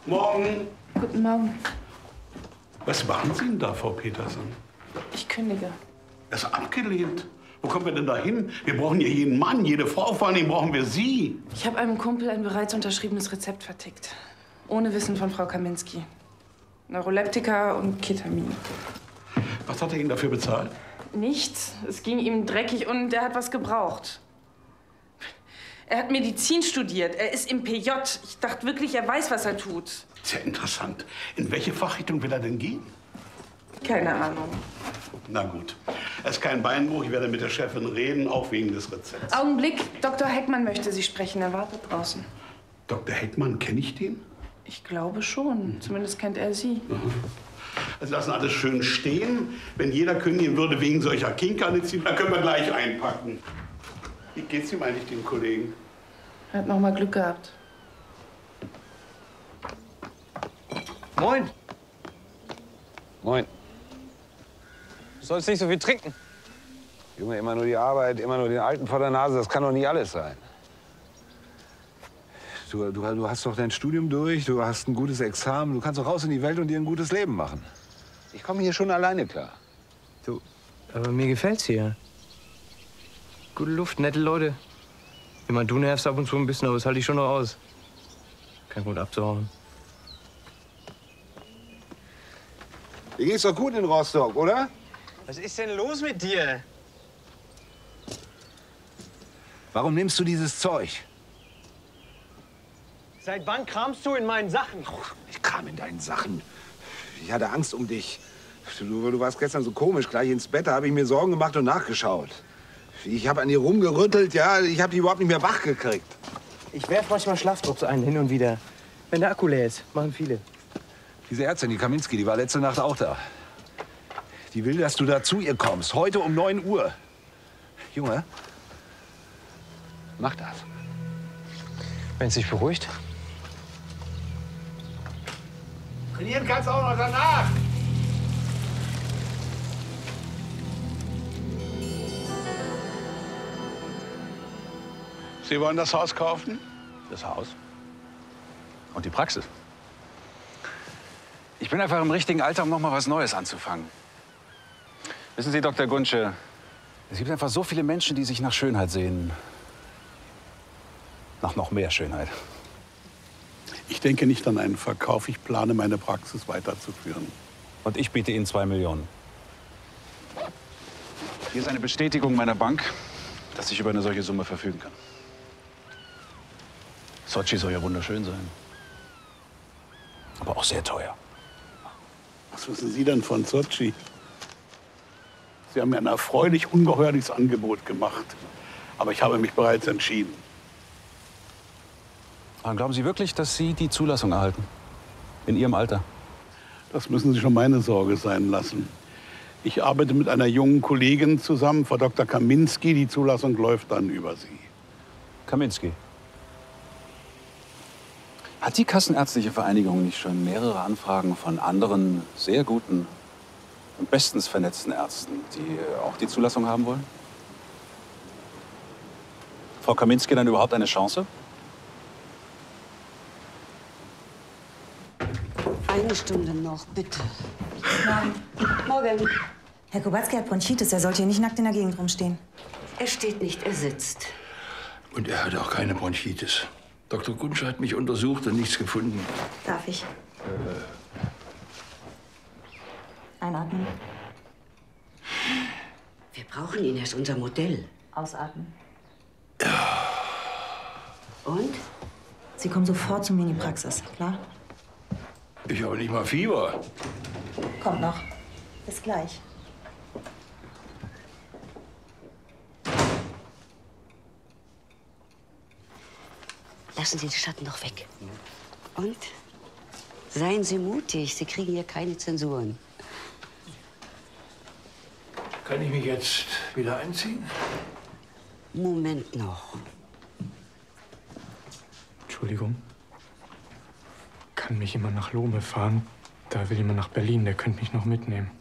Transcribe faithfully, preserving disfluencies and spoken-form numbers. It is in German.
Morgen. Guten Morgen. Was machen Sie denn da, Frau Petersen? Ich kündige. Das ist abgelehnt. Wo kommen wir denn da hin? Wir brauchen hier jeden Mann, jede Frau, vor allem brauchen wir Sie. Ich habe einem Kumpel ein bereits unterschriebenes Rezept vertickt. Ohne Wissen von Frau Kaminski. Neuroleptika und Ketamin. Was hat er Ihnen dafür bezahlt? Nichts. Es ging ihm dreckig und er hat was gebraucht. Er hat Medizin studiert. Er ist im P J. Ich dachte wirklich, er weiß, was er tut. Sehr interessant. In welche Fachrichtung will er denn gehen? Keine Ahnung. Na gut. Es ist kein Beinbruch. Ich werde mit der Chefin reden, auch wegen des Rezepts. Augenblick. Doktor Heckmann möchte Sie sprechen. Er wartet draußen. Doktor Heckmann, kenne ich den? Ich glaube schon. Mhm. Zumindest kennt er Sie. Mhm. Also lassen alles schön stehen. Wenn jeder kündigen würde wegen solcher Kinkerlitzchen, dann können wir gleich einpacken. Wie geht's ihm eigentlich, dem Kollegen? Er hat noch mal Glück gehabt. Moin. Moin. Du sollst nicht so viel trinken. Junge, immer nur die Arbeit, immer nur den Alten vor der Nase, das kann doch nicht alles sein. Du, du, du hast doch dein Studium durch, du hast ein gutes Examen, du kannst doch raus in die Welt und dir ein gutes Leben machen. Ich komme hier schon alleine klar. Du, aber mir gefällt's hier. Gute Luft, nette Leute. Ich meine, du nervst ab und zu ein bisschen, aber das halte ich schon noch aus. Kein Grund abzuhauen. Dir geht's doch gut in Rostock, oder? Was ist denn los mit dir? Warum nimmst du dieses Zeug? Seit wann kramst du in meinen Sachen? Ich kram in deinen Sachen. Ich hatte Angst um dich. Du, du warst gestern so komisch. Gleich ins Bett, da habe ich mir Sorgen gemacht und nachgeschaut. Ich habe an dir rumgerüttelt, ja. Ich habe dich überhaupt nicht mehr wach gekriegt. Ich werf manchmal Schlafdrucks ein, hin und wieder. Wenn der Akku leer ist, machen viele. Diese Ärztin, die Kaminski, die war letzte Nacht auch da. Die will, dass du da zu ihr kommst. Heute um neun Uhr. Junge, mach das. Wenn es sich beruhigt. Trainieren kannst du auch noch danach. Sie wollen das Haus kaufen? Das Haus? Und die Praxis? Ich bin einfach im richtigen Alter, um noch mal was Neues anzufangen. Wissen Sie, Doktor Guntsche, es gibt einfach so viele Menschen, die sich nach Schönheit sehen. Nach noch mehr Schönheit. Ich denke nicht an einen Verkauf. Ich plane, meine Praxis weiterzuführen. Und ich biete Ihnen zwei Millionen. Hier ist eine Bestätigung meiner Bank, dass ich über eine solche Summe verfügen kann. Sochi soll ja wunderschön sein. Aber auch sehr teuer. Was wissen Sie denn von Sochi? Sie haben mir ein erfreulich ungeheuerliches Angebot gemacht. Aber ich habe mich bereits entschieden. Aber glauben Sie wirklich, dass Sie die Zulassung erhalten? In Ihrem Alter? Das müssen Sie schon meine Sorge sein lassen. Ich arbeite mit einer jungen Kollegin zusammen, Frau Doktor Kaminski. Die Zulassung läuft dann über Sie. Kaminski. Hat die Kassenärztliche Vereinigung nicht schon mehrere Anfragen von anderen sehr guten und bestens vernetzten Ärzten, die auch die Zulassung haben wollen? Frau Kaminski dann überhaupt eine Chance? Eine Stunde noch, bitte. Nein. Morgen. Herr Kobatzky hat Bronchitis. Er sollte hier nicht nackt in der Gegend rumstehen. Er steht nicht, er sitzt. Und er hat auch keine Bronchitis. Doktor Guntsche hat mich untersucht und nichts gefunden. Darf ich? Äh. Einatmen. Wir brauchen ihn, er ist unser Modell. Ausatmen. Und? Sie kommen sofort zu mir in die Praxis, klar? Ich habe nicht mal Fieber. Kommt noch. Bis gleich. Lassen Sie den Schatten doch weg. Und? Seien Sie mutig, Sie kriegen hier keine Zensuren. Kann ich mich jetzt wieder einziehen? Moment noch. Entschuldigung. Kann mich jemand nach Lohme fahren? Da will jemand nach Berlin, der könnte mich noch mitnehmen.